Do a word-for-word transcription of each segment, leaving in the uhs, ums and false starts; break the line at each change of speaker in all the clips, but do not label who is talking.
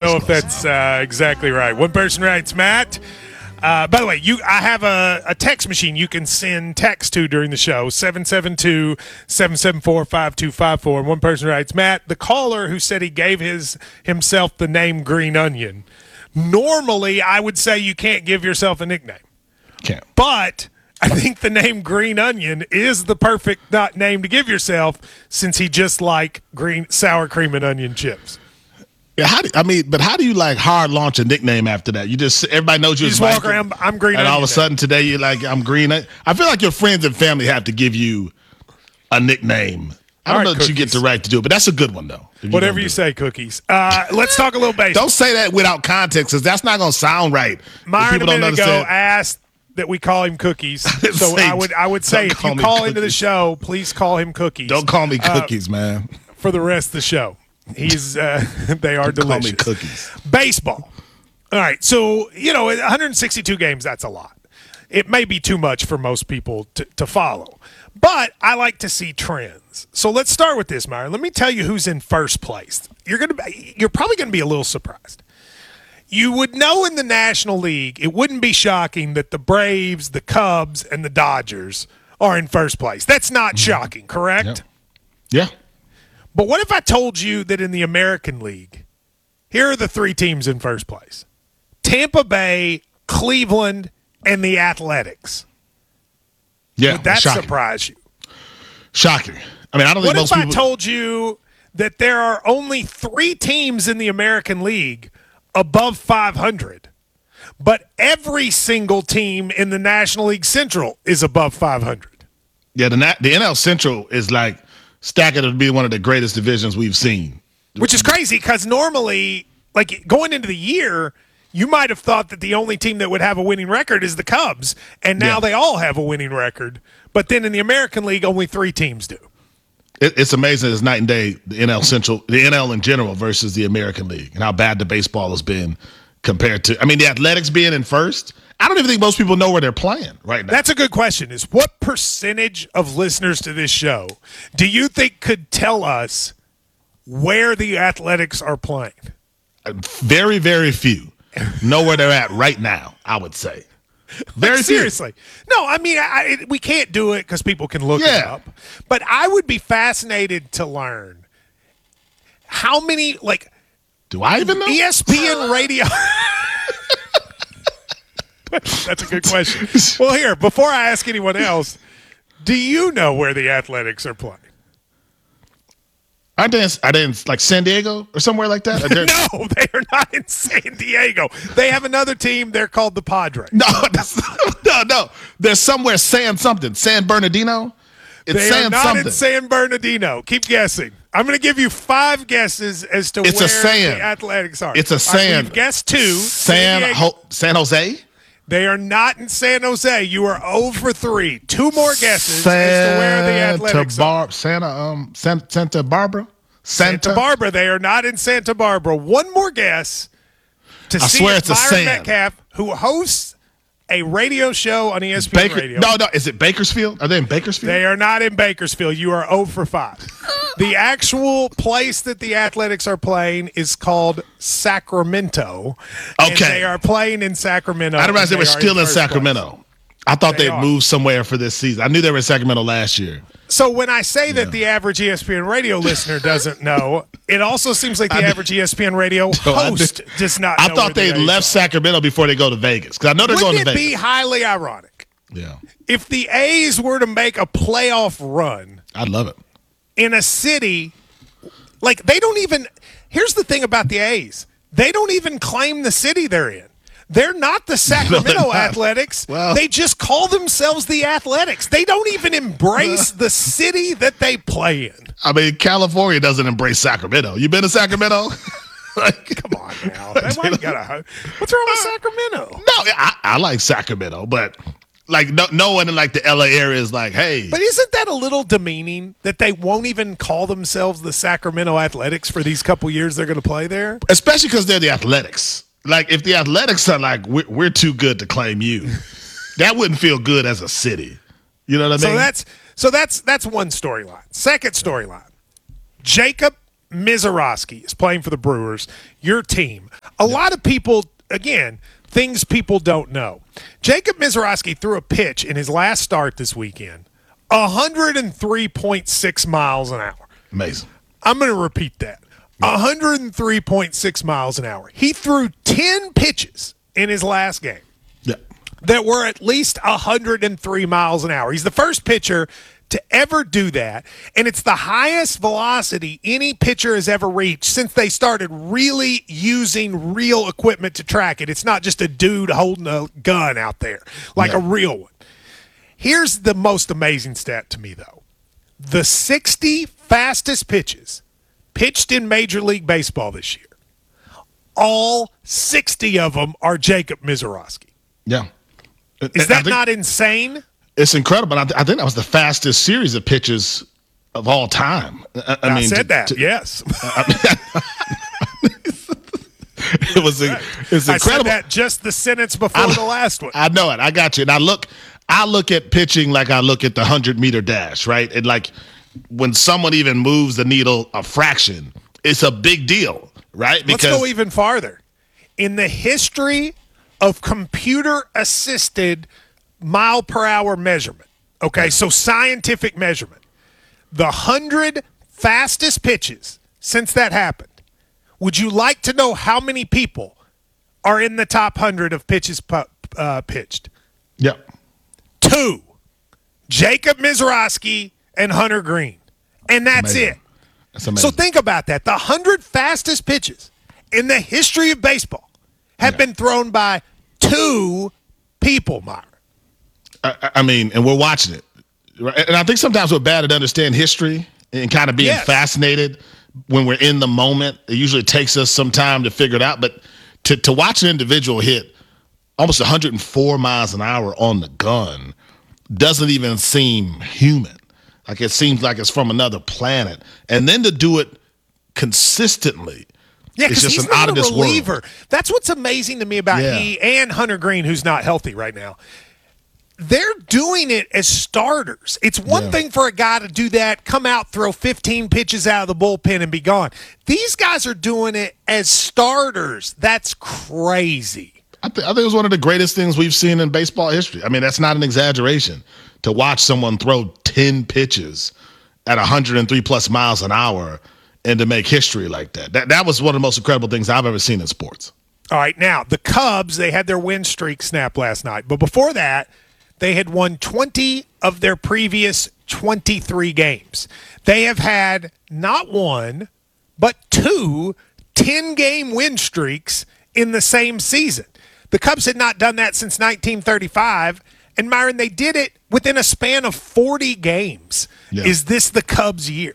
know if that's uh, exactly right. One person writes, Matt. Uh, by the way, you I have a, a text machine you can send text to during the show, seven seven two, seven seven four, five two five four. And one person writes, Matt, the caller who said he gave his himself the name Green Onion, normally I would say you can't give yourself a nickname.
Can't.
But I think the name Green Onion is the perfect not name to give yourself since he just like green sour cream and onion chips.
Yeah, how do, I mean, but how do you like hard launch a nickname after that? You just everybody knows you.
You just walk around. I'm Green,
and
Onion
all of a sudden
now.
today you're like I'm Green. I feel like your friends and family have to give you a nickname. I don't
right,
know that
cookies.
you get the right to do it, but that's a good one though.
Whatever you say, Cookies. Uh, let's talk a little baseball.
Don't say that without context, because that's not going to sound right.
Myron a
don't
minute ago
understand.
asked that we call him Cookies. So
Say,
I would I would say
don't
if
call
you
me
call into the
Cookies.
show, please call him Cookies.
Don't call me
uh,
cookies, man.
for the rest of the show. He's uh, they are
Don't
delicious.
Call me cookies.
Baseball. All right, so you know, one hundred sixty-two games. That's a lot. It may be too much for most people to, to follow, but I like to see trends. So let's start with this, Myron. Let me tell you who's in first place. You're gonna be, you're probably gonna be a little surprised. You would know in the National League, it wouldn't be shocking that the Braves, the Cubs, and the Dodgers are in first place. That's not shocking, correct?
Yeah.
But what if I told you that in the American League, here are the three teams in first place: Tampa Bay, Cleveland, and the Athletics?
Yeah.
Would that
shocking.
surprise you?
Shocking. I mean, I don't
What
think
if
most
I
people.
told you that there are only three teams in the American League above five hundred, but every single team in the National League Central is above five hundred?
yeah, the Na- the N L Central is like stacking to be one of the greatest divisions we've seen.
Which is crazy because normally, like going into the year, you might have thought that the only team that would have a winning record is the Cubs, and now
Yeah.
they all have a winning record. But then in the American League, only three teams do.
It, it's amazing. It's night and day. The N L Central, the N L in general versus the American League, and how bad the baseball has been compared to. I mean, the Athletics being in first. I don't even think most people know where they're playing right now.
That's a good question. Is what percentage of listeners to this show do you think could tell us where the Athletics are playing?
Very, very few know where they're at right now, I would say. Very
Like,
few.
seriously. No, I mean, I, I, we can't do it because people can look it
Yeah.
up. But I would be fascinated to learn how many, like,
Do I even know?
E S P N radio. That's a good question. Well, here, before I ask anyone else, do you know where the Athletics are playing?
I didn't. I didn't like San Diego or somewhere like that. Or they're-
No, they are not in San Diego. They have another team. They're called the Padres.
No, that's, no, no. They're somewhere San something. San Bernardino. It's
They
San
are not
something.
in San Bernardino. Keep guessing. I'm going to give you five guesses as to
It's a
where
San.
the Athletics are.
It's a
All right,
San.
we've guessed two.
San
Diego-
Ho- San Jose.
They are not in San Jose. You are zero for three. Two more guesses as to where the Athletics
Santa
are.
Bar- Santa um San- Santa Barbara. Santa,
Santa Barbara. They are not in Santa Barbara. One more guess to
I
see
swear
if
it's a
Myron
San.
Metcalf, who hosts a radio show on E S P N
Baker.
Radio.
No, no. Is it Bakersfield? Are they in Bakersfield?
They are not in Bakersfield. You are zero for five. The actual place that the Athletics are playing is called Sacramento. And
Okay.
they are playing in Sacramento.
I didn't realize they
and
were
are
still in
first
Sacramento.
place.
I thought
They
they'd
are.
moved somewhere for this season. I knew they were in Sacramento last year.
So when I say that the average E S P N radio listener doesn't know, it also seems like the
I did-
average E S P N radio
I
host
did-
does not know
I thought
where
they
the A's
left
are.
Sacramento before they go to Vegas because I know they're
Wouldn't
going to
it
Vegas.
be highly ironic
yeah,
if the A's were to make a playoff run
I'd love it.
in a city like they don't even here's the thing about the A's, they don't even claim the city they're in. They're not the Sacramento
not.
Athletics.
Well-
they just call themselves the Athletics. They don't even embrace the city that they play in.
I mean, California doesn't embrace Sacramento. You been to Sacramento? like,
Come on now. Why you gotta, what's wrong with Sacramento?
no, I, I like Sacramento, but like no, no one in like the L A area is like, hey,
But isn't that a little demeaning that they won't even call themselves the Sacramento Athletics for these couple years they're going to play there?
especially because they're the Athletics. Like if the Athletics are like, we're, we're too good to claim you, that wouldn't feel good as a city. You know what I mean?
So that's so that's that's one storyline. Second storyline. Jacob Mizorowski is playing for the Brewers, your team. A lot of people, again, things people don't know. Jacob Mizorowski threw a pitch in his last start this weekend, one hundred three point six miles an hour.
Amazing.
I'm going to repeat that. one hundred three point six miles an hour. He threw ten pitches in his last game
Yeah.
that were at least one hundred three miles an hour. He's the first pitcher to ever do that, and it's the highest velocity any pitcher has ever reached since they started really using real equipment to track it. It's not just a dude holding a gun out there like
Yeah.
a real one. Here's the most amazing stat to me, though. The sixty fastest pitches pitched in Major League Baseball this year, all sixty of them are Jacob Mizorowski.
Yeah.
Is that not insane?
It's incredible. I, th- I think that was the fastest series of pitches of all time. I, I
I
mean,
said
to-
that,
to-
yes.
It was a, it's
I said
incredible.
that just the sentence before
I-
the last one.
I know it. I got you. And I look, I look at pitching like I look at the hundred meter dash, right? And like when someone even moves the needle a fraction, it's a big deal, right?
Let's go even farther. In the history of computer-assisted mile per hour measurement, okay, so scientific measurement, the hundred fastest pitches since that happened, would you like to know how many people are in the top hundred of pitches pu- uh, pitched?
Yep.
Two. Jacob Mizorowski and Hunter Green. And that's
Amazing.
it.
That's amazing.
So think about that. The one hundred fastest pitches in the history of baseball have
Yeah.
been thrown by two people, Myra.
I, I mean, and we're watching it. Right? And I think sometimes we're bad at understanding history and kind of being
Yes.
fascinated when we're in the moment. It usually takes us some time to figure it out. But to, to watch an individual hit almost one hundred four miles an hour on the gun doesn't even seem human. Like it seems like it's from another planet. And then to do it consistently.
Yeah,
It's
because
just
he's
an
not
out
a
of this world.
reliever. That's what's amazing to me about
Yeah.
he and Hunter Green, who's not healthy right now. They're doing it as starters. It's one
Yeah.
thing for a guy to do that, come out, throw fifteen pitches out of the bullpen and be gone. These guys are doing it as starters. That's crazy.
I, th- I think it was one of the greatest things we've seen in baseball history. I mean, that's not an exaggeration to watch someone throw ten pitches at one hundred three plus miles an hour and to make history like that. That that was one of the most incredible things I've ever seen in sports.
All right, now, the Cubs, they had their win streak snap last night. But before that, they had won twenty of their previous twenty-three games. They have had not one, but two ten-game win streaks in the same season. The Cubs had not done that since nineteen thirty-five, and Myron, they did it within a span of forty games.
Yeah.
Is this the Cubs' year?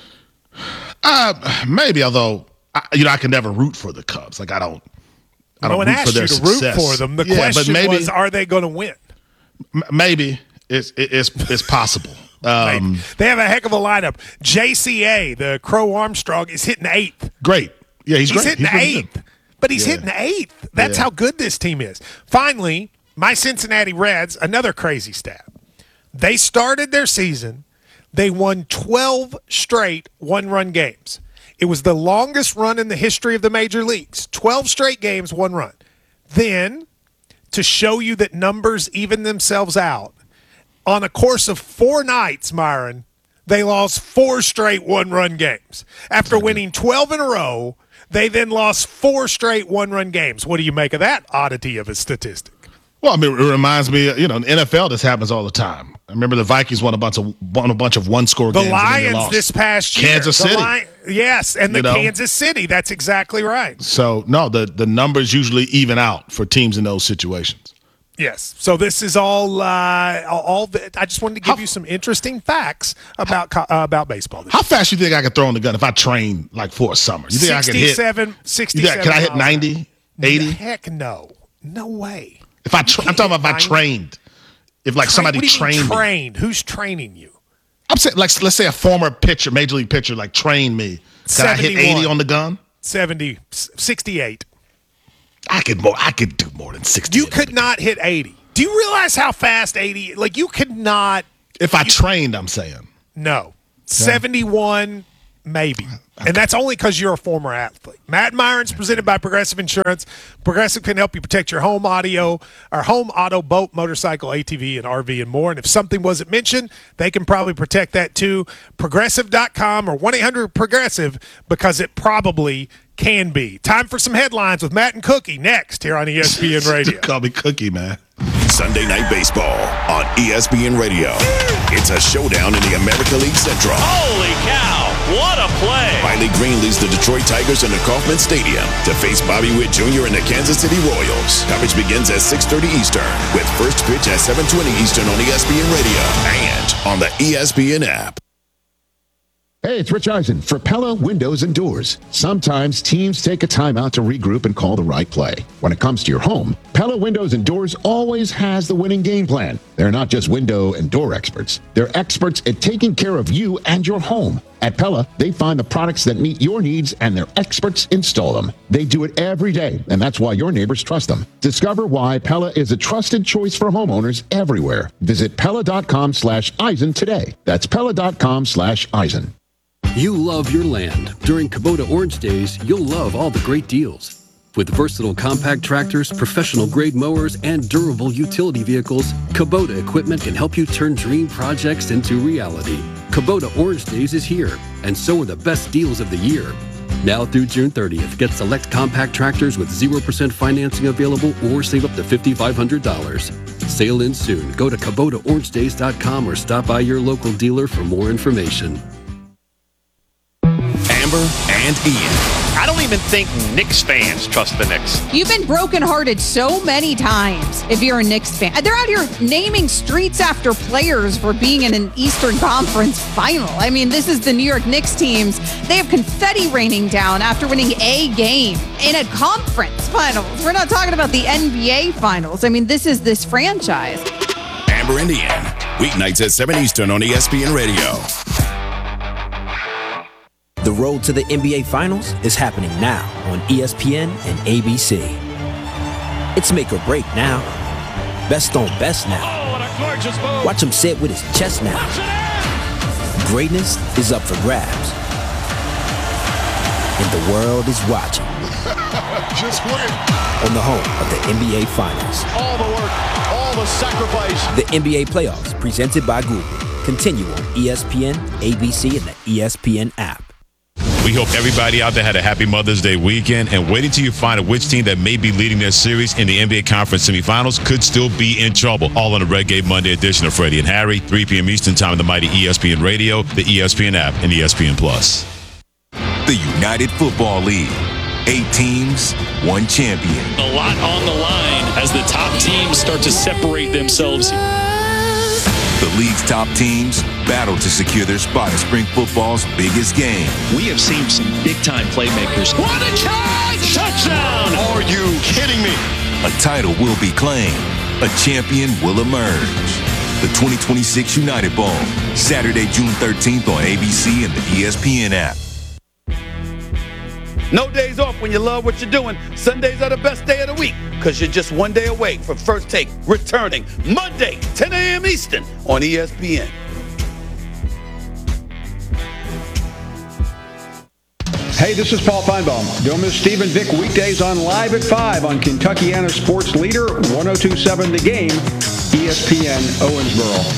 Uh, maybe, although I, you know, I can never root for the Cubs. Like I don't. I
No
don't
one
root for
asked
their
you to
success.
root for them. The
Yeah, but
question
maybe,
was, are they going to win?
m- maybe it's it's it's possible. Um,
They have a heck of a lineup. J C A, the Crow Armstrong, is hitting eighth.
great. Yeah, he's,
He's
great.
hitting
really good.
eighth, but he's
Yeah.
hitting eighth. That's
Yeah.
how good this team is. Finally, my Cincinnati Reds, another crazy stat. They started their season, they won twelve straight one-run games. It was the longest run in the history of the major leagues. twelve straight games, one run. Then, to show you that numbers even themselves out, on a course of four nights, Myron, they lost four straight one-run games. After winning twelve in a row, they then lost four straight one-run games. What do you make of that oddity of a statistic?
Well, I mean, it reminds me, you know, in the N F L, this happens all the time. I remember the Vikings won a bunch of won a bunch of one-score
The
games. and then they
Lions
lost.
this past year.
Kansas
The
City.
Li- yes, and the
You know?
Kansas City. That's exactly right.
So no, the the numbers usually even out for teams in those situations.
Yes. So this is all. Uh, all. The, I just wanted to give
How-
you some interesting facts about co- uh, about baseball. This
How fast you think I could throw in the gun if I trained like for a summer? You think I could hit?
sixty-seven,
You
sixty-seven.
think, can I hit
miles an hour.
ninety, eighty?
Heck no. No way.
If I, tra- I'm talking about if I
ninety.
trained. If like
Train-
somebody
what do you mean
trained me.
trained? Who's training you?
I'm saying, like, let's say a former pitcher, major league pitcher, like trained me. Can I hit eighty
seventy-one.
on the gun?
seventy, sixty-eight.
I could more. I could do more than sixty.
You could not hit eighty. Do you realize how fast eighty? Like you could not.
If I trained, I'm saying.
No. seventy-one Maybe. And that's only because you're a former athlete. Matt Myron's presented by Progressive Insurance. Progressive can help you protect your home audio, or home, auto, boat, motorcycle, A T V, and R V, and more. And if something wasn't mentioned, they can probably protect that too. Progressive dot com or one eight hundred progressive, because it probably can be. Time for some headlines with Matt and Cookie next here on E S P N Radio.
Call me Cookie, man.
Sunday Night Baseball on E S P N Radio. It's a showdown in the American League Central.
Holy cow, what a play.
Riley Green leads the Detroit Tigers into Kauffman Stadium to face Bobby Witt Junior and the Kansas City Royals. Coverage begins at six thirty Eastern with first pitch at seven twenty Eastern on E S P N Radio and on the E S P N app.
Hey, it's Rich Eisen for Pella Windows and Doors. Sometimes teams take a timeout to regroup and call the right play. When it comes to your home, Pella Windows and Doors always has the winning game plan. They're not just window and door experts. They're experts at taking care of you and your home. At Pella, they find the products that meet your needs and their experts install them. They do it every day, and that's why your neighbors trust them. Discover why Pella is a trusted choice for homeowners everywhere. Visit Pella.com slash Eisen today. That's Pella.com slash Eisen.
You love your land. During Kubota Orange Days, you'll love all the great deals. With versatile compact tractors, professional-grade mowers, and durable utility vehicles, Kubota equipment can help you turn dream projects into reality. Kubota Orange Days is here, and so are the best deals of the year. Now through June thirtieth, get select compact tractors with zero percent financing available or save up to five thousand five hundred dollars. Sail in soon. Go to Kubota Orange Days dot com or stop by your local dealer for more information.
Amber and Ian.
I don't even think Knicks fans trust the Knicks.
You've been brokenhearted so many times if you're a Knicks fan. They're out here naming streets after players for being in an Eastern Conference final. I mean, this is the New York Knicks teams. They have confetti raining down after winning a game in a conference finals. We're not talking about the N B A finals. I mean, this is this franchise.
Amber and Ian. Weeknights at seven Eastern on E S P N Radio.
The road to the N B A Finals is happening now on E S P N and A B C. It's make or break now. Best on best now. Watch him sit with his chest now. Greatness is up for grabs. And the world is watching.
Just win.
On the home of the N B A Finals.
All the work, all the sacrifice.
The N B A Playoffs, presented by Google. Continue on E S P N, A B C, and the E S P N app.
We hope everybody out there had a happy Mother's Day weekend, and wait until you find out which team that may be leading their series in the N B A Conference semifinals could still be in trouble. All on the Red Gate Monday edition of Freddie and Harry, three p.m. Eastern Time on the mighty E S P N Radio, the E S P N app, and E S P N Plus.
The United Football League. Eight teams, one champion.
A lot on the line as the top teams start to separate themselves.
The league's top teams battle to secure their spot in spring football's biggest game.
We have seen some big-time playmakers. What a catch! Touchdown!
Are you kidding me?
A title will be claimed. A champion will emerge. The twenty twenty-six United Bowl, Saturday, June thirteenth on A B C and the E S P N app.
No days off when you love what you're doing. Sundays are the best day of the week because you're just one day away from First Take returning Monday, ten a.m. Eastern on E S P N.
Hey, this is Paul Feinbaum. Don't miss Steve and Vic weekdays on Live at five on Kentuckiana Sports Leader, one oh two point seven The Game, E S P N Owensboro.